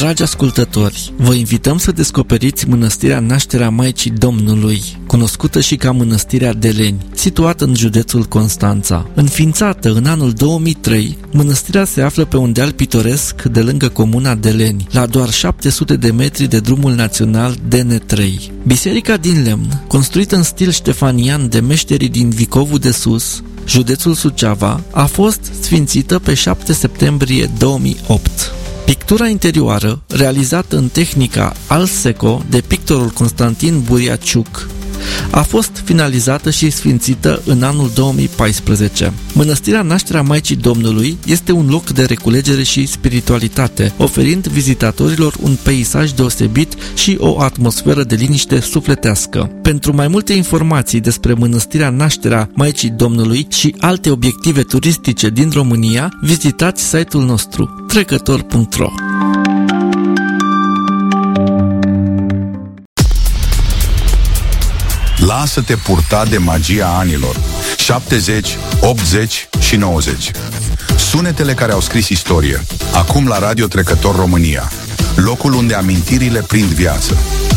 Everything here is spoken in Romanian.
Dragi ascultători, vă invităm să descoperiți Mănăstirea Nașterea Maicii Domnului, cunoscută și ca Mănăstirea Deleni, situată în județul Constanța. Înființată în anul 2003, mănăstirea se află pe un deal pitoresc de lângă comuna Deleni, la doar 700 de metri de drumul național DN3. Biserica din lemn, construită în stil ștefanian de meșterii din Vicovul de Sus, județul Suceava, a fost sfințită pe 7 septembrie 2008. Pictura interioară, realizată în tehnica Al Seco de pictorul Constantin Buriaciuc, a fost finalizată și sfințită în anul 2014. Mănăstirea Nașterea Maicii Domnului este un loc de reculegere și spiritualitate, oferind vizitatorilor un peisaj deosebit și o atmosferă de liniște sufletească. Pentru mai multe informații despre Mănăstirea Nașterea Maicii Domnului și alte obiective turistice din România, vizitați site-ul nostru trecător.ro. Lasă-te purta de magia anilor 70, 80 și 90. Sunetele care au scris istorie. Acum la Radio Trecător România, locul unde amintirile prind viață.